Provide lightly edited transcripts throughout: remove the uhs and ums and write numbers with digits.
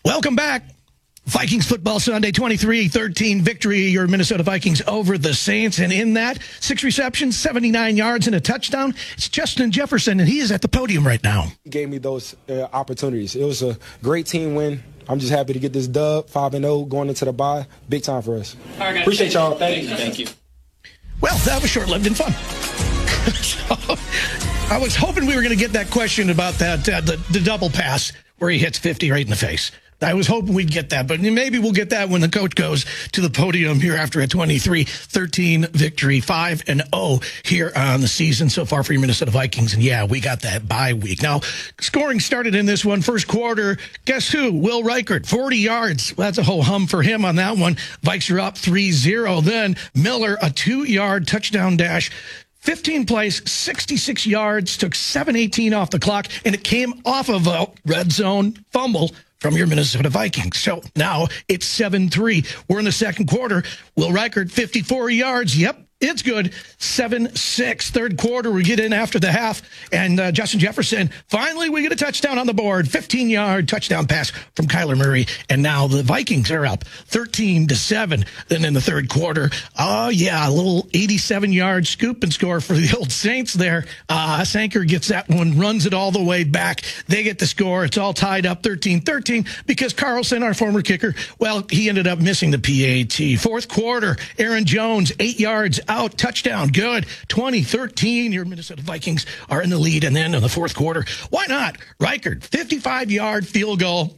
Welcome back. Vikings football Sunday, 23-13 victory, your Minnesota Vikings over the Saints. And in that, 6 receptions, 79 yards, and a touchdown. It's Justin Jefferson, and he is at the podium right now. He gave me those opportunities. It was a great team win. I'm just happy to get this dub, 5-0, going into the bye. Big time for us. All right, guys. Appreciate y'all. Thank you. Well, that was short-lived and fun. So, I was hoping we were going to get that question about that the double pass where he hits 50 right in the face. I was hoping we'd get that, but maybe we'll get that when the coach goes to the podium here after a 23-13 victory, 5-0 here on the season so far for your Minnesota Vikings. And yeah, we got that bye week. Now, scoring started in this one. First quarter, guess who? Will Reichert, 40 yards. Well, that's a whole hum for him on that one. Vikes are up 3-0. Then Miller, a 2-yard touchdown dash. 15 plays, 66 yards, took 7:18 off the clock, and it came off of a red zone fumble from your Minnesota Vikings. So now it's 7-3. We're in the second quarter. Will Reichert, 54 yards. Yep, it's good. 7-6. Third quarter, we get in after the half, and Justin Jefferson, finally we get a touchdown on the board. 15-yard touchdown pass from Kyler Murray, and now the Vikings are up 13-7. Then in the third quarter, a little 87-yard scoop and score for the old Saints there. Sanker gets that one, runs it all the way back. They get the score. It's all tied up 13-13 because Carlson, our former kicker, well, he ended up missing the PAT. Fourth quarter, Aaron Jones, 8 yards out, touchdown, good. 20-13, your Minnesota Vikings are in the lead. And then in the fourth quarter, why not? Reichert, 55-yard field goal,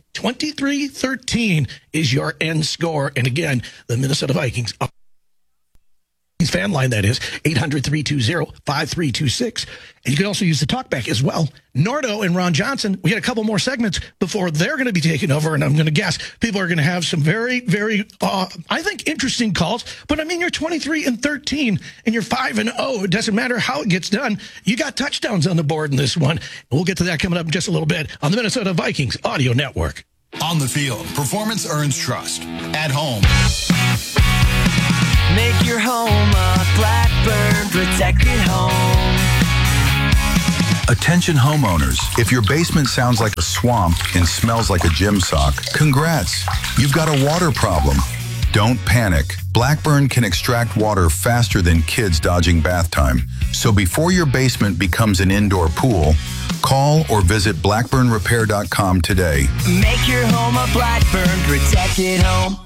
23-13 is your end score. And again, the Minnesota Vikings up. Fan line, that is 800-320-5326. And you can also use the talkback as well. Nordo and Ron Johnson, we had a couple more segments before they're going to be taking over, and I'm going to guess people are going to have some very, very, I think, interesting calls. But I mean, you're 23-13 and you're 5-0. It doesn't matter how it gets done. You got touchdowns on the board in this one. We'll get to that coming up in just a little bit on the Minnesota Vikings Audio Network. On the field, performance earns trust. At home, make your home a Blackburn protected home. attention homeowners. If your basement sounds like a swamp and smells like a gym sock, congrats. You've got a water problem. Don't panic. Blackburn can extract water faster than kids dodging bath time. So before your basement becomes an indoor pool, call or visit blackburnrepair.com today. Make your home a Blackburn protected home.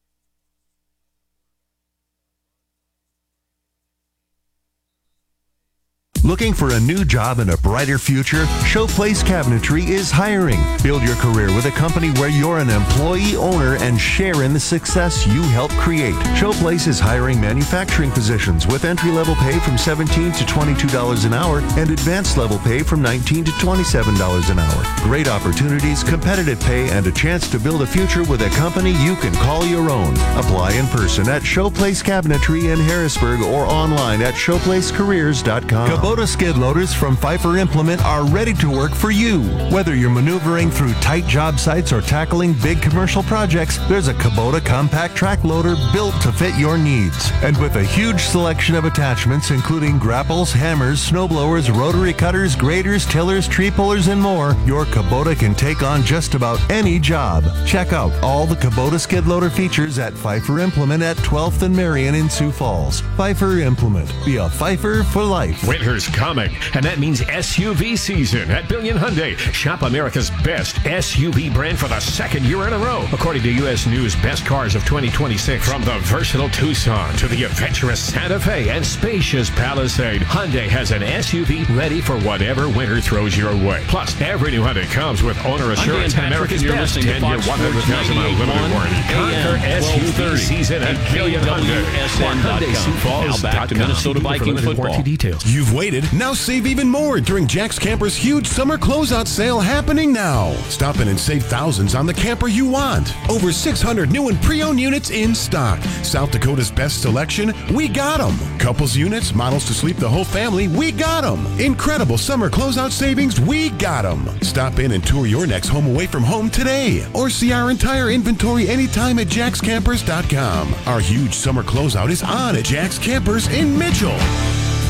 Looking for a new job and a brighter future? Showplace Cabinetry is hiring. Build your career with a company where you're an employee owner and share in the success you help create. Showplace is hiring manufacturing positions with entry-level pay from $17 to $22 an hour and advanced level pay from $19 to $27 an hour. Great opportunities, competitive pay, and a chance to build a future with a company you can call your own. Apply in person at Showplace Cabinetry in Harrisburg or online at showplacecareers.com. Kubota skid loaders from Pfeiffer Implement are ready to work for you. Whether you're maneuvering through tight job sites or tackling big commercial projects, there's a Kubota compact track loader built to fit your needs. And with a huge selection of attachments, including grapples, hammers, snowblowers, rotary cutters, graders, tillers, tree pullers, and more, your Kubota can take on just about any job. Check out all the Kubota skid loader features at Pfeiffer Implement at 12th and Marion in Sioux Falls. Pfeiffer Implement. Be a Pfeiffer for life. Winter's coming, and that means SUV season at Billion Hyundai. Shop America's best SUV brand for the second year in a row, according to U.S. News Best Cars of 2026. From the versatile Tucson to the adventurous Santa Fe and spacious Palisade, Hyundai has an SUV ready for whatever winter throws your way. Plus, every new Hyundai comes with owner assurance and America's best 10-year, 100,000-mile limited warranty. Conquer SUV season at Billion Hyundai. Hyundai Sioux Falls. Now back to Minnesota Vikings football. Details. You've waited. Now save even more during Jack's Camper's huge summer closeout sale happening now. Stop in and save thousands on the camper you want. Over 600 new and pre-owned units in stock. South Dakota's best selection, we got them. Couples units, models to sleep the whole family, we got them. Incredible summer closeout savings, we got them. Stop in and tour your next home away from home today. Or see our entire inventory anytime at jackscampers.com. Our huge summer closeout is on at Jack's Campers in Mitchell.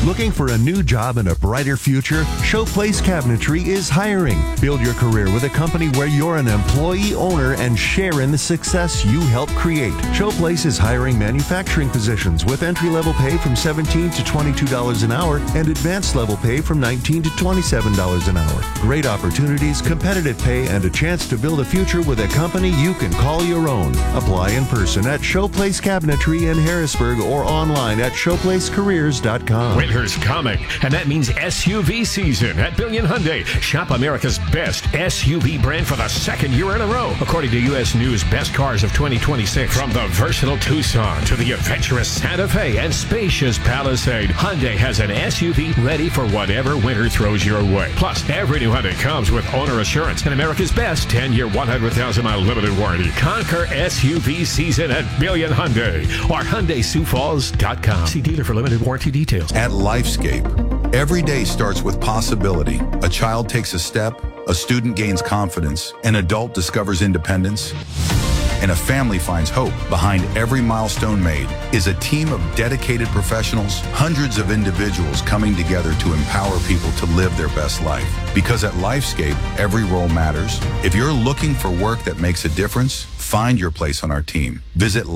Looking for a new job and a brighter future? Showplace Cabinetry is hiring. Build your career with a company where you're an employee owner and share in the success you help create. Showplace is hiring manufacturing positions with entry-level pay from $17 to $22 an hour and advanced level pay from $19 to $27 an hour. Great opportunities, competitive pay, and a chance to build a future with a company you can call your own. Apply in person at Showplace Cabinetry in Harrisburg or online at showplacecareers.com. Winter's coming, and that means SUV season at Billion Hyundai. Shop America's best SUV brand for the second year in a row, according to U.S. News Best Cars of 2026. From the versatile Tucson to the adventurous Santa Fe and spacious Palisade, Hyundai has an SUV ready for whatever winter throws your way. Plus, every new Hyundai comes with owner assurance and America's best 10-year, 100,000-mile limited warranty. Conquer SUV season at Billion Hyundai or HyundaiSiouxFalls.com. See dealer for limited warranty details. At Lifescape, every day starts with possibility. A child takes a step, a student gains confidence, an adult discovers independence, and a family finds hope. Behind every milestone made is a team of dedicated professionals, hundreds of individuals coming together to empower people to live their best life. Because at Lifescape, every role matters. If you're looking for work that makes a difference, find your place on our team. Visit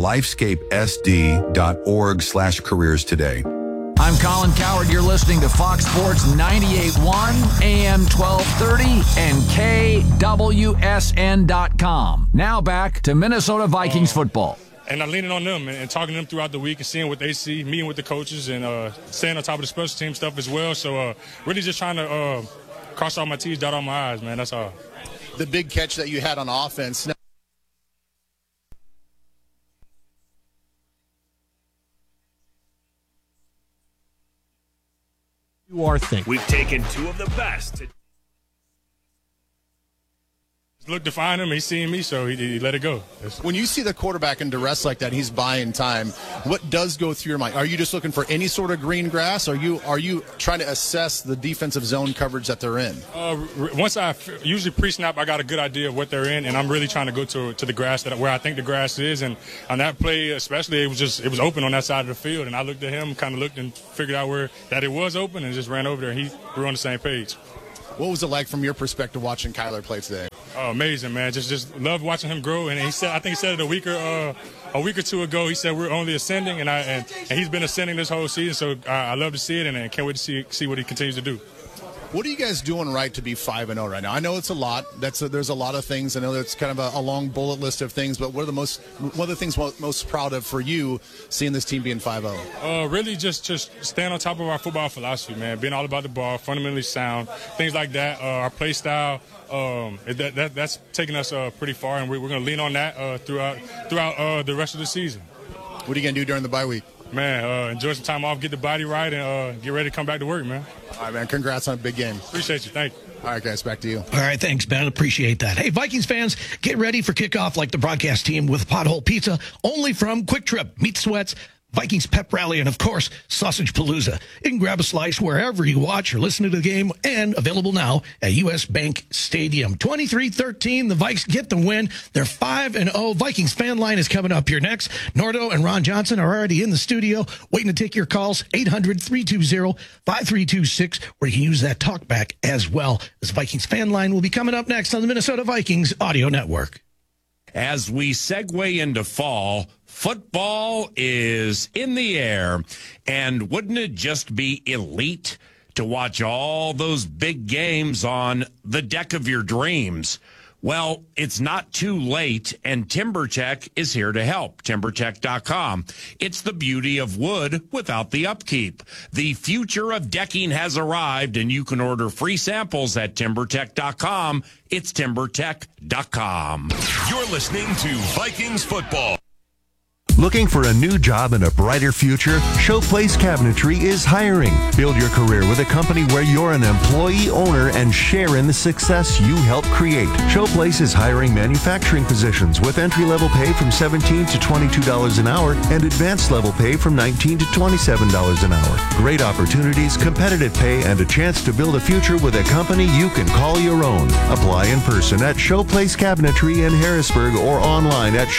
lifescapesd.org/careers today. I'm Colin Coward. You're listening to Fox Sports 98.1, AM 1230, and KWSN.com. Now back to Minnesota Vikings football. And I'm leaning on them and talking to them throughout the week and seeing what they see, meeting with the coaches and staying on top of the special team stuff as well. So really just trying to cross all my T's, dot all my I's, man. That's all. The big catch that you had on offense. You are thinking. We've taken two of the best. Look to find him. He's seeing me, so he let it go. When you see the quarterback in duress like that, he's buying time. What does go through your mind? Are you just looking for any sort of green grass? Are you trying to assess the defensive zone coverage that they're in? Once usually pre-snap, I got a good idea of what they're in, and I'm really trying to go to the grass where I think the grass is. And on that play, especially, it was open on that side of the field, and I looked at him, kind of looked and figured out that it was open, and just ran over there. We were on the same page. What was it like from your perspective watching Kyler play today? Oh, amazing, man. Just love watching him grow. And I think he said it a week or two ago. He said we're only ascending, and he's been ascending this whole season. So I love to see it, and I can't wait to see what he continues to do. What are you guys doing right to be 5-0 right now? I know it's a lot. There's a lot of things. I know it's kind of a long bullet list of things. But what are the things most proud of for you seeing this team being 5-0? Really just staying on top of our football philosophy, man. Being all about the ball, fundamentally sound, things like that. Our play style, that's taken us pretty far, and we're going to lean on that throughout the rest of the season. What are you going to do during the bye week? Man, enjoy some time off, get the body right, and get ready to come back to work, man. All right, man. Congrats on a big game. Appreciate you. Thank you. All right, guys. Back to you. All right. Thanks, Ben. Appreciate that. Hey, Vikings fans, get ready for kickoff like the broadcast team with Pothole Pizza, only from Quick Trip, Meat Sweats, Vikings Pep Rally, and, of course, Sausage Palooza. You can grab a slice wherever you watch or listen to the game, and available now at U.S. Bank Stadium. 23-13, the Vikes get the win. They're 5-0. Vikings fan line is coming up here next. Nordo and Ron Johnson are already in the studio waiting to take your calls, 800-320-5326, where you can use that talkback as well. This Vikings fan line will be coming up next on the Minnesota Vikings Audio Network. As we segue into fall, football is in the air, and wouldn't it just be elite to watch all those big games on the deck of your dreams? Well, it's not too late, and TimberTech is here to help. TimberTech.com. It's the beauty of wood without the upkeep. The future of decking has arrived, and you can order free samples at TimberTech.com. It's TimberTech.com. You're listening to Vikings football. Looking for a new job and a brighter future? Showplace Cabinetry is hiring. Build your career with a company where you're an employee owner and share in the success you help create. Showplace is hiring manufacturing positions with entry-level pay from $17 to $22 an hour and advanced level pay from $19 to $27 an hour. Great opportunities, competitive pay, and a chance to build a future with a company you can call your own. Apply in person at Showplace Cabinetry in Harrisburg or online at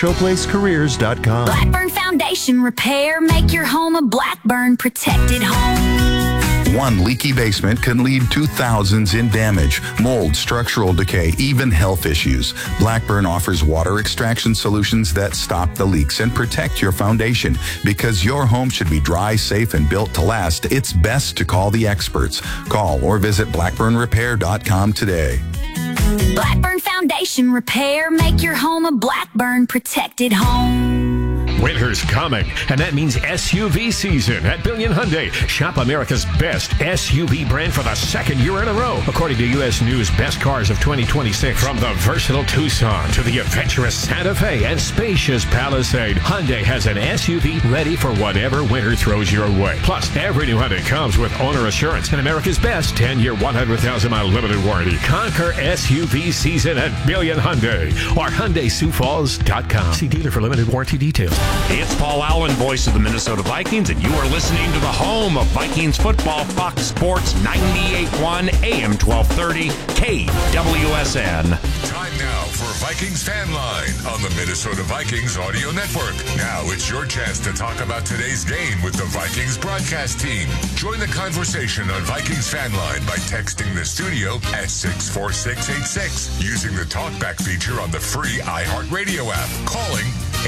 showplacecareers.com. Blackburn Foundation Repair. Make your home a Blackburn protected home. One leaky basement can lead to thousands in damage, mold, structural decay, even health issues. Blackburn offers water extraction solutions that stop the leaks and protect your foundation. Because your home should be dry, safe, and built to last, it's best to call the experts. Call or visit blackburnrepair.com today. Blackburn Foundation Repair. Make your home a Blackburn protected home. Winter's coming, and that means SUV season at Billion Hyundai. Shop America's best SUV brand for the second year in a row, according to U.S. News Best Cars of 2026. From the versatile Tucson to the adventurous Santa Fe and spacious Palisade, Hyundai has an SUV ready for whatever winter throws your way. Plus, every new Hyundai comes with owner assurance and America's best 10-year, 100,000-mile limited warranty. Conquer SUV season at Billion Hyundai or HyundaiSiouxFalls.com. See dealer for limited warranty details. It's Paul Allen, voice of the Minnesota Vikings, and you are listening to the home of Vikings football, Fox Sports 98.1 AM 1230 KWSN. Time now for Vikings Fan Line on the Minnesota Vikings Audio Network. Now it's your chance to talk about today's game with the Vikings broadcast team. Join the conversation on Vikings Fan Line by texting the studio at 64686 using the talkback feature on the free iHeartRadio app. Calling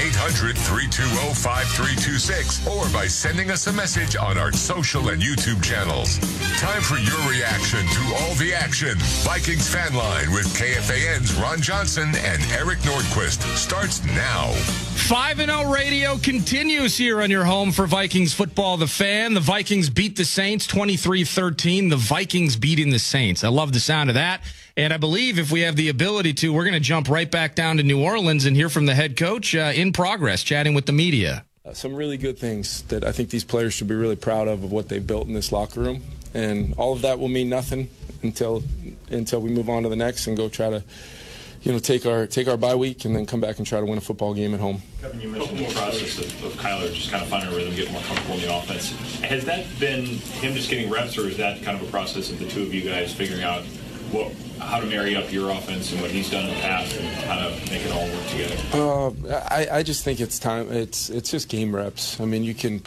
800-320-5326 or by sending us a message on our social and YouTube channels. Time for your reaction to all the action. Vikings Fan Line with KFAN's Ron Johnson and Eric Nordquist starts now. 5-0 radio continues here on your home for Vikings football. The Fan. The Vikings beat the Saints 23-13. The Vikings beating the Saints. I love the sound of that. And I believe if we have the ability to, we're going to jump right back down to New Orleans and hear from the head coach in progress, chatting with the media. Some really good things that I think these players should be really proud of what they've built in this locker room. And all of that will mean nothing until we move on to the next and go try to, take our bye week and then come back and try to win a football game at home. Kevin, you mentioned the process of Kyler just kind of finding a rhythm, getting more comfortable in the offense. Has that been him just getting reps, or is that kind of a process of the two of you guys figuring out how to marry up your offense and what he's done in the past and how to make it all work together? I just think it's time. It's just game reps. I mean, you can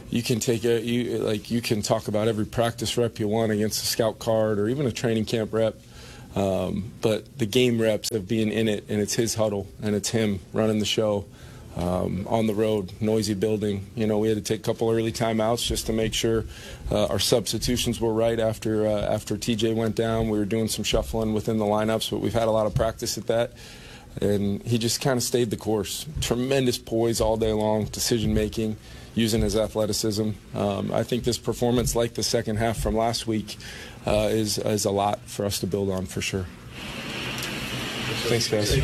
talk about every practice rep you want against a scout card or even a training camp rep. But the game reps of being in it, and it's his huddle, and it's him running the show on the road, noisy building. We had to take a couple early timeouts just to make sure our substitutions were right after TJ went down. We were doing some shuffling within the lineups, but we've had a lot of practice at that. And he just kind of stayed the course. Tremendous poise all day long, decision-making, using his athleticism. I think this performance, like the second half from last week, is a lot for us to build on for sure. Thanks, guys.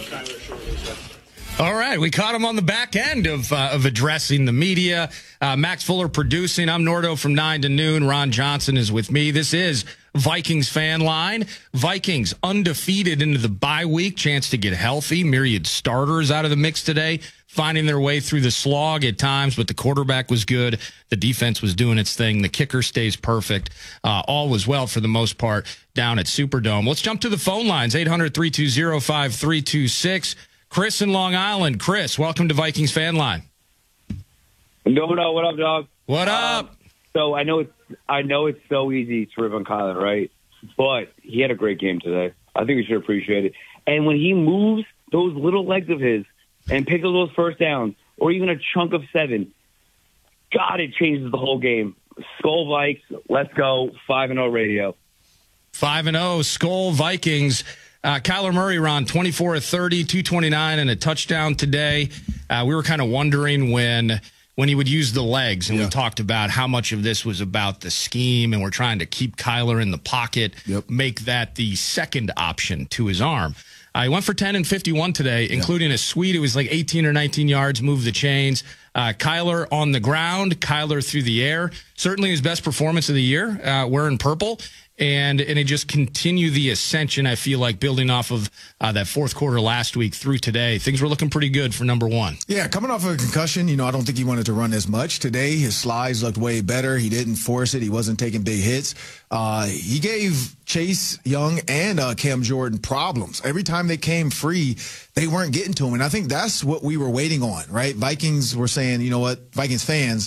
All right, we caught him on the back end of addressing the media. Max Fuller producing. I'm Nordo from 9 to noon. Ron Johnson is with me. This is Vikings Fan Line. Vikings undefeated into the bye week. Chance to get healthy. Myriad starters out of the mix today, finding their way through the slog at times, but the quarterback was good. The defense was doing its thing. The kicker stays perfect. All was well for the most part down at Superdome. Let's jump to the phone lines, 800-320-5326. Chris in Long Island. Chris, welcome to Vikings Fan Line. No, what up, dog? What up? So I know it's so easy to rip on Kyler, right? But he had a great game today. I think we should appreciate it. And when he moves those little legs of his and picks up those first downs, or even a chunk of 7, God, it changes the whole game. Skol Vikes, let's go. 5-0 radio. 5-0, Skol Vikings. Kyler Murray, Ron, 24 of 30, 229, and a touchdown today. We were kind of wondering when he would use the legs, and we talked about how much of this was about the scheme, and we're trying to keep Kyler in the pocket, make that the second option to his arm. He went for 10 and 51 today, including a sweet. It was like 18 or 19 yards, move the chains. Kyler on the ground, Kyler through the air. Certainly his best performance of the year, wearing purple. And it just continue the ascension, I feel like, building off of that fourth quarter last week through today. Things were looking pretty good for number one. Yeah, coming off of a concussion, I don't think he wanted to run as much. Today, his slides looked way better. He didn't force it. He wasn't taking big hits. He gave Chase Young and Cam Jordan problems. Every time they came free, they weren't getting to him. And I think that's what we were waiting on, right? Vikings were saying, you know what, Vikings fans,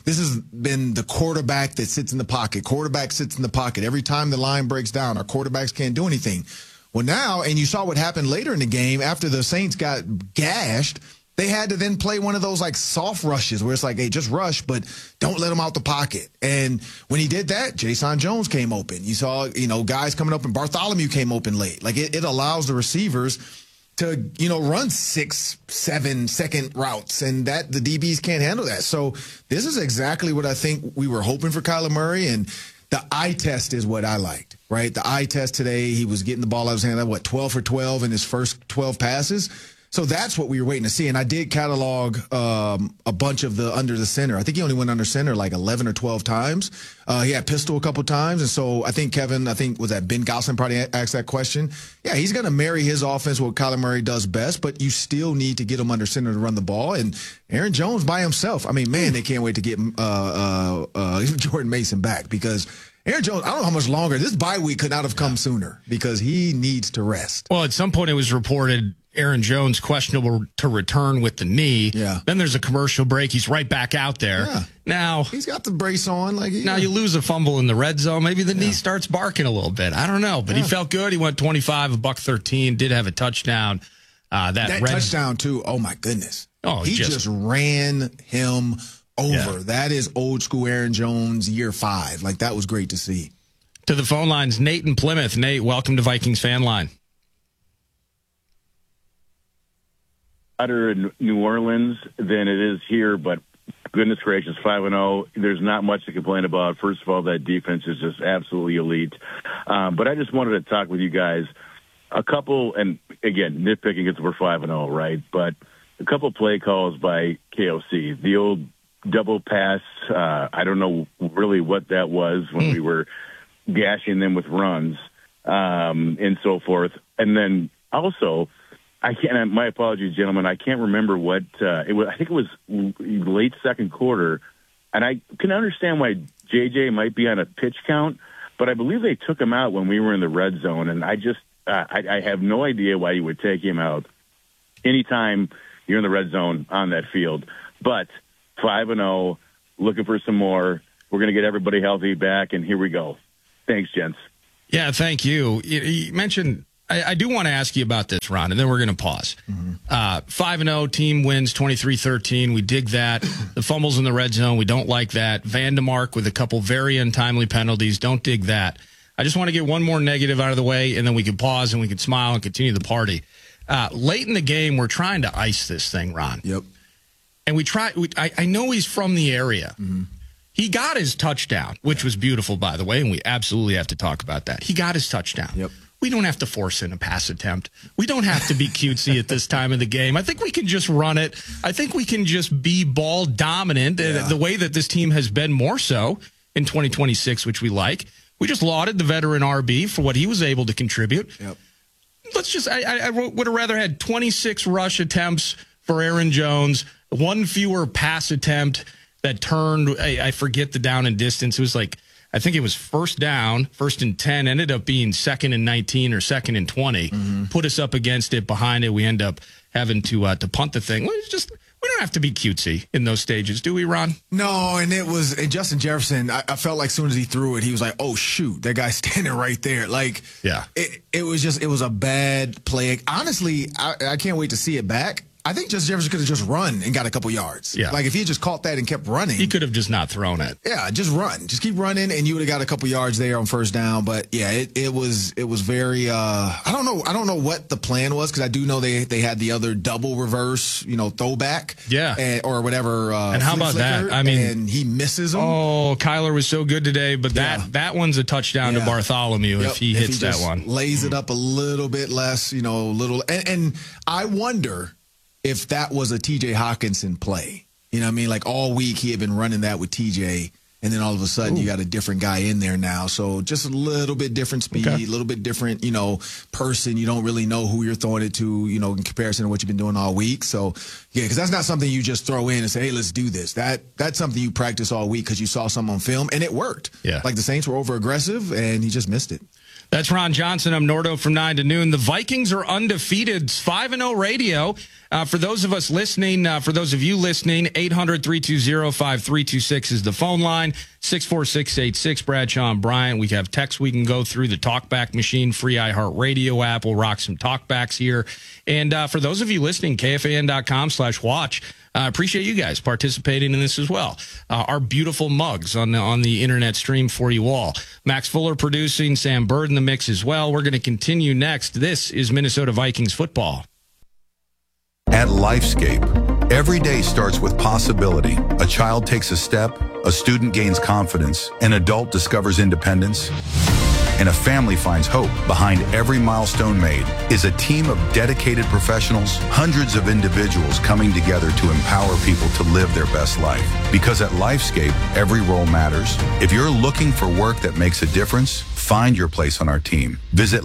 this has been the quarterback that sits in the pocket. Quarterback sits in the pocket. Every time the line breaks down, our quarterbacks can't do anything. Well, now, and you saw what happened later in the game after the Saints got gashed, they had to then play one of those like soft rushes where it's like, hey, just rush, but don't let them out the pocket. And when he did that, Jason Jones came open. You saw, guys coming up, and Bartholomew came open late. Like it allows the receivers to, run 6-7 second routes, and that the DBs can't handle that. So this is exactly what I think we were hoping for Kyler Murray, and the eye test is what I liked, right? The eye test today, he was getting the ball out of his hand, 12 for 12 in his first 12 passes. So that's what we were waiting to see. And I did catalog a bunch of the under the center. I think he only went under center like 11 or 12 times. He had pistol a couple times. And so I think was that Ben Gausen probably asked that question. Yeah, he's going to marry his offense with what Kyler Murray does best, but you still need to get him under center to run the ball. And Aaron Jones by himself, I mean, man, they can't wait to get Jordan Mason back, because Aaron Jones, I don't know how much longer. This bye week could not have come sooner because he needs to rest. Well, at some point it was reported Aaron Jones questionable to return with the knee. Yeah. Then there's a commercial break. He's right back out there. Yeah. Now he's got the brace on. Now you lose a fumble in the red zone. Maybe the knee starts barking a little bit. I don't know, but he felt good. He went 25, $113, did have a touchdown. That touchdown too. Oh my goodness. Oh, he just ran him over. Yeah. That is old school Aaron Jones, year 5. Like, that was great to see. To the phone lines, Nate in Plymouth. Nate, welcome to Vikings Fan Line. Better in New Orleans than it is here, but goodness gracious, 5-0. There's not much to complain about. First of all, that defense is just absolutely elite. But I just wanted to talk with you guys a couple, and again, nitpicking because we're 5-0, right? But a couple play calls by KOC. The old double pass, I don't know really what that was when we were gashing them with runs and so forth. And then also, my apologies, gentlemen, I can't remember what it was. I think it was late second quarter, and I can understand why JJ might be on a pitch count, but I believe they took him out when we were in the red zone, and I just I have no idea why you would take him out anytime you're in the red zone on that field. But 5-0, looking for some more. We're going to get everybody healthy back, and here we go. Thanks, gents. Yeah, thank you. You mentioned, I do want to ask you about this, Ron, and then we're going to pause. 5-0, team wins 23-13. We dig that. The fumbles in the red zone, we don't like that. Vandemark with a couple very untimely penalties, don't dig that. I just want to get one more negative out of the way, and then we can pause and we can smile and continue the party. Late in the game, we're trying to ice this thing, Ron. Yep. And I know he's from the area. He got his touchdown, which was beautiful, by the way, and we absolutely have to talk about that. He got his touchdown. Yep. We don't have to force in a pass attempt. We don't have to be cutesy at this time of the game. I think we can just run it. I think we can just be ball dominant the way that this team has been more so in 2026, which we like. We just lauded the veteran RB for what he was able to contribute. Yep. I would have rather had 26 rush attempts for Aaron Jones, one fewer pass attempt that turned, I forget the down and distance. It was like, I think it was first down, 1st and 10, ended up being 2nd and 19 or 2nd and 20. Put us up against it, behind it. We end up having to punt the thing. We don't have to be cutesy in those stages, do we, Ron? No, and Justin Jefferson, I felt like as soon as he threw it, he was like, oh, shoot, that guy's standing right there. Like, yeah, it was a bad play. Honestly, I can't wait to see it back. I think Justin Jefferson could have just run and got a couple yards. Yeah. Like, if he had just caught that and kept running. He could have just not thrown it. Yeah, just run. Just keep running, and you would have got a couple yards there on first down. But, yeah, it was very I don't know what the plan was, because I do know they had the other double reverse, throwback. Yeah. Or whatever. And how about that? I mean. And he misses them. Oh, Kyler was so good today, but that one's a touchdown to Bartholomew if he hits that one. Lays it up a little bit less, little. And I wonder if that was a TJ Hawkinson play. You know what I mean? Like, all week he had been running that with TJ, and then all of a sudden you got a different guy in there now. So just a little bit different speed, a little bit different, person. You don't really know who you're throwing it to, in comparison to what you've been doing all week. So, yeah, because that's not something you just throw in and say, hey, let's do this. That's something you practice all week because you saw some on film, and it worked. Yeah. Like, the Saints were over-aggressive, and he just missed it. That's Ron Johnson. I'm Nordo from 9 to noon. The Vikings are undefeated. It's 5-0 radio. For those of us listening, for those of you listening, 800-320-5326 is the phone line. 64686 Bradshaw and Bryant. We have text we can go through, the TalkBack machine, free iHeartRadio app. We'll rock some talkbacks here. And for those of you listening, KFAN.com/watch. Appreciate you guys participating in this as well. Our beautiful mugs on the internet stream for you all. Max Fuller producing, Sam Bird in the mix as well. We're going to continue next. This is Minnesota Vikings football. At Lifescape, every day starts with possibility. A child takes a step, a student gains confidence, an adult discovers independence, and a family finds hope. Behind every milestone made is a team of dedicated professionals, hundreds of individuals coming together to empower people to live their best life. Because at Lifescape, every role matters. If you're looking for work that makes a difference, find your place on our team. Visit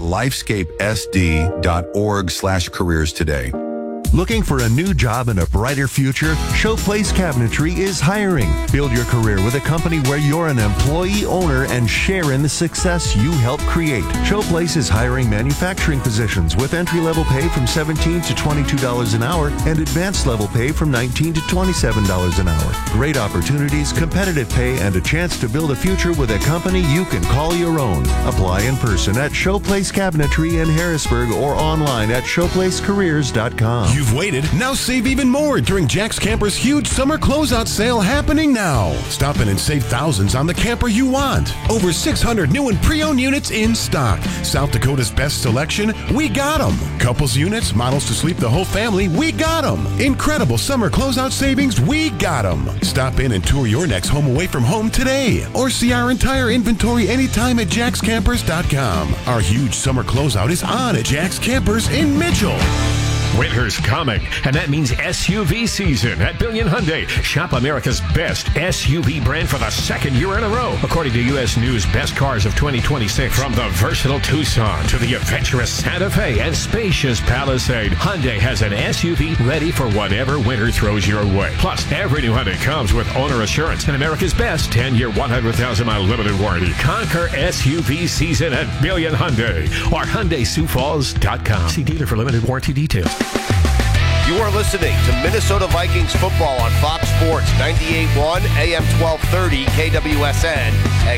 lifescapesd.org/careers today. Looking for a new job and a brighter future? Showplace Cabinetry is hiring. Build your career with a company where you're an employee owner and share in the success you help create. Showplace is hiring manufacturing positions with entry-level pay from $17 to $22 an hour and advanced level pay from $19 to $27 an hour. Great opportunities, competitive pay, and a chance to build a future with a company you can call your own. Apply in person at Showplace Cabinetry in Harrisburg or online at showplacecareers.com. You've waited. Now save even more during Jack's Camper's huge summer closeout sale happening now. Stop in and save thousands on the camper you want. Over 600 new and pre-owned units in stock. South Dakota's best selection, we got them. Couples units, models to sleep the whole family, we got them. Incredible summer closeout savings, we got them. Stop in and tour your next home away from home today. Or see our entire inventory anytime at jackscampers.com. Our huge summer closeout is on at Jack's Campers in Mitchell. Winter's coming, and that means SUV season at Billion Hyundai. Shop America's best SUV brand for the second year in a row, according to U.S. News Best Cars of 2026. From the versatile Tucson to the adventurous Santa Fe and spacious Palisade, Hyundai has an SUV ready for whatever winter throws your way. Plus, every new Hyundai comes with owner assurance and America's best 10-year, 100,000-mile limited warranty. Conquer SUV season at Billion Hyundai or HyundaiSiouxFalls.com. See dealer for limited warranty details. You are listening to Minnesota Vikings football on Fox Sports 98.1 AM 1230 KWSN and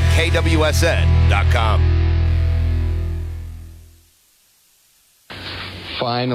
KWSN.com. Finally.